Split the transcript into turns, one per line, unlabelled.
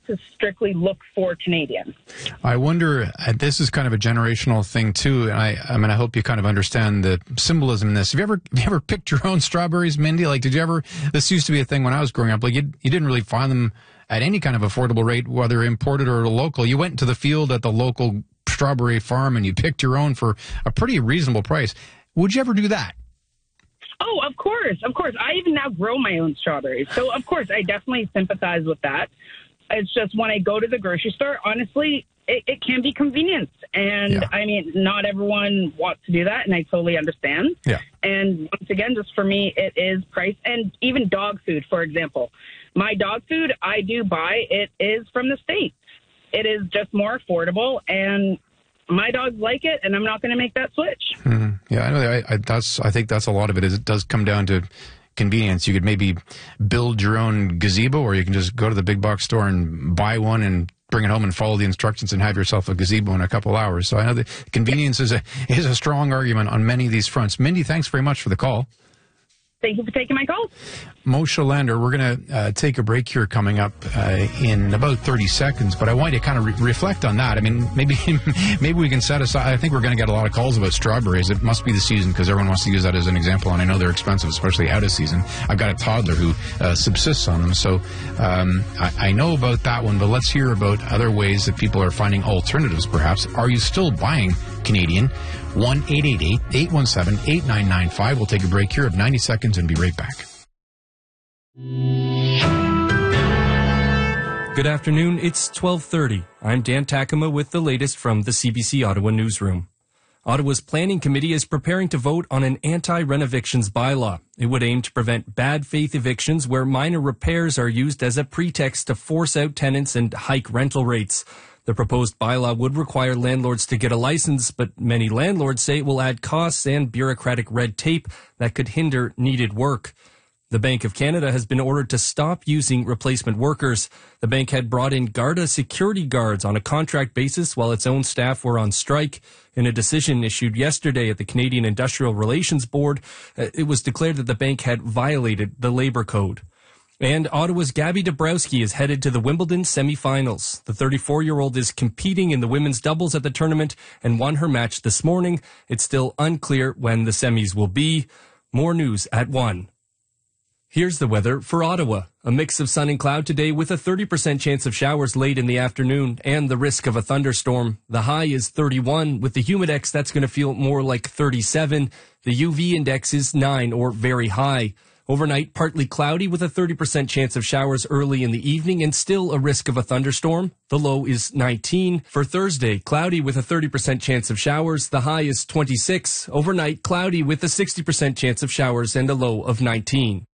to strictly look for Canadian.
I wonder, this is kind of a generational thing too, and I hope you kind of understand the symbolism in this. Have you ever picked your own strawberries, Mindy? Like, did you ever, this used to be a thing when I was growing up, like you didn't really find them at any kind of affordable rate, whether imported or local. You went to the field at the local strawberry farm and you picked your own for a pretty reasonable price. Would you ever do that?
Oh, of course. Of course. I even now grow my own strawberries. So, of course, I definitely sympathize with that. It's just when I go to the grocery store, honestly, it can be convenience. And,
Yeah.
I mean, not everyone wants to do that, and I totally understand.
Yeah.
And once again, just for me, it is price. And even dog food, for example. My dog food I do buy, it is from the States. It is just more affordable, and my dogs like it, and I'm not going to make that switch.
Yeah, I know. I think that's a lot of it. Is it does come down to convenience. You could maybe build your own gazebo, or you can just go to the big box store and buy one and bring it home and follow the instructions and have yourself a gazebo in a couple hours. So I know that convenience is a strong argument on many of these fronts. Mindy, thanks very much for the call.
Thank you for taking my call.
Moshe Lander, we're going to take a break here coming up in about 30 seconds, but I want you to kind of reflect on that. I mean, maybe we can set aside, I think we're going to get a lot of calls about strawberries. It must be the season because everyone wants to use that as an example, and I know they're expensive, especially out of season. I've got a toddler who subsists on them, so I know about that one, but let's hear about other ways that people are finding alternatives, perhaps. Are you still buying Canadian? 1-888-817-8995. We'll take a break here of 90 seconds and be right back.
Good afternoon. It's 12:30. I'm Dan Takama with the latest from the CBC Ottawa newsroom. Ottawa's Planning Committee is preparing to vote on an anti-rent-evictions bylaw. It would aim to prevent bad faith evictions where minor repairs are used as a pretext to force out tenants and hike rental rates. The proposed bylaw would require landlords to get a license, but many landlords say it will add costs and bureaucratic red tape that could hinder needed work. The Bank of Canada has been ordered to stop using replacement workers. The bank had brought in Garda security guards on a contract basis while its own staff were on strike. In a decision issued yesterday at the Canadian Industrial Relations Board, it was declared that the bank had violated the labor code. And Ottawa's Gabby Dabrowski is headed to the Wimbledon semifinals. The 34-year-old is competing in the women's doubles at the tournament and won her match this morning. It's still unclear when the semis will be. More news at 1. Here's the weather for Ottawa. A mix of sun and cloud today with a 30% chance of showers late in the afternoon and the risk of a thunderstorm. The high is 31. With the humidex, that's going to feel more like 37. The UV index is 9 or very high. Overnight, partly cloudy with a 30% chance of showers early in the evening and still a risk of a thunderstorm. The low is 19. For Thursday, cloudy with a 30% chance of showers. The high is 26. Overnight, cloudy with a 60% chance of showers and a low of 19.